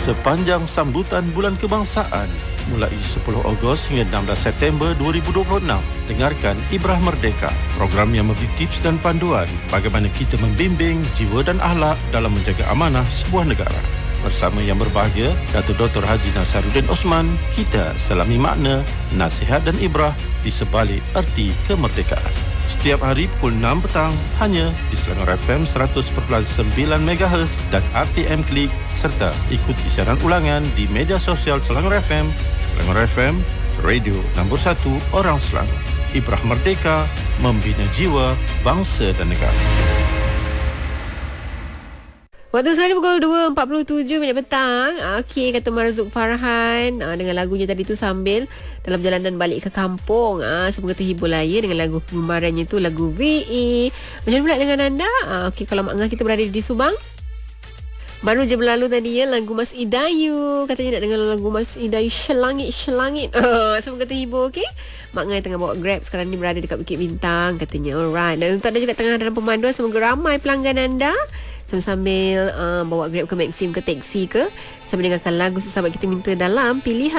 sepanjang sambutan Bulan Kebangsaan mulai 10 Ogos hingga 16 September 2026. Dengarkan Ibrah Merdeka, program yang memberi tips dan panduan bagaimana kita membimbing jiwa dan akhlak dalam menjaga amanah sebuah negara. Bersama yang berbahagia, Datuk Dr. Haji Nasaruddin Osman, kita selami makna, nasihat dan ibrah di sebalik erti kemerdekaan. Setiap hari pukul 6 petang hanya di Selangor FM 100.9 MHz dan RTM Klik, serta ikuti siaran ulangan di media sosial Selangor FM, Selangor FM, radio nombor 1 orang Selangor. Ibrah Merdeka, membina jiwa, bangsa dan negara. Waktu sekarang pukul 2.47 petang. Okey, kata Marzuk Farhan dengan lagunya tadi tu sambil dalam perjalanan balik ke kampung. Semoga terhibur lah ya dengan lagu kegemarannya tu, lagu VE. Macam mana pula dengan anda? Okey, kalau Mak Ngah kita berada di Subang. Baru je berlalu tadi ya lagu Mas Idayu. Katanya nak dengar lagu Mas Idayu Selangit. Semoga terhibur. Okey. Mak Ngai tengah bawa Grab sekarang ni, berada dekat Bukit Bintang katanya. Alright. Dan untuk anda juga tengah dalam pemanduan, semoga ramai pelanggan anda sambil bawa Grab ke Maxim ke teksi ke, sambil dengarkan lagu sesahabat kita minta dalam pilihan